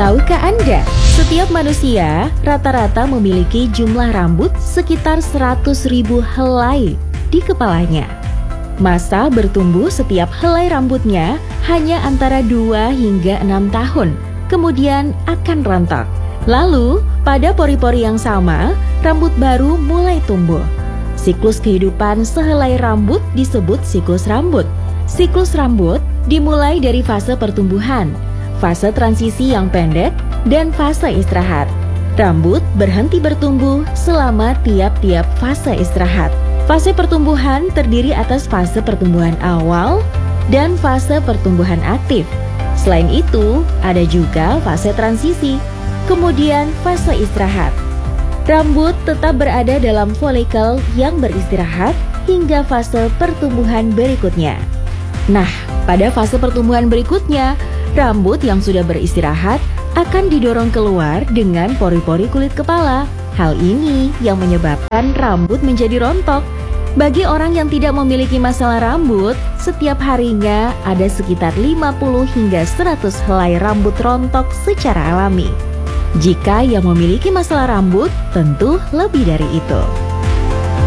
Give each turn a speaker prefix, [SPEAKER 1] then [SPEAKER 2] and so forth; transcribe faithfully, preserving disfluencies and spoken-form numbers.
[SPEAKER 1] Tahukah Anda, setiap manusia rata-rata memiliki jumlah rambut sekitar seratus ribu helai di kepalanya. Masa bertumbuh setiap helai rambutnya hanya antara dua hingga enam tahun, kemudian akan rontok. Lalu, pada pori-pori yang sama, rambut baru mulai tumbuh. Siklus kehidupan sehelai rambut disebut siklus rambut. Siklus rambut dimulai dari fase pertumbuhan, fase transisi yang pendek, dan fase istirahat. Rambut berhenti bertumbuh selama tiap-tiap fase istirahat. Fase pertumbuhan terdiri atas fase pertumbuhan awal dan fase pertumbuhan aktif. Selain itu, ada juga fase transisi, kemudian fase istirahat. Rambut tetap berada dalam folikel yang beristirahat hingga fase pertumbuhan berikutnya. Nah, pada fase pertumbuhan berikutnya, rambut yang sudah beristirahat akan didorong keluar dengan pori-pori kulit kepala. Hal ini yang menyebabkan rambut menjadi rontok. Bagi orang yang tidak memiliki masalah rambut, setiap harinya ada sekitar lima puluh hingga seratus helai rambut rontok secara alami. Jika yang memiliki masalah rambut, tentu lebih dari itu.